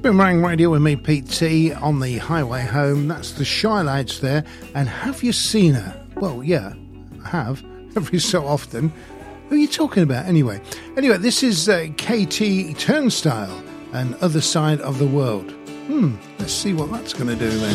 Boomerang Radio with me, Pete T, on the highway home. That's the Shy Lads there. And have you seen her? Well, yeah, I have, every so often. Who are you talking about anyway? Anyway, this is KT Turnstile and Other Side of the World. Let's see what that's going to do then.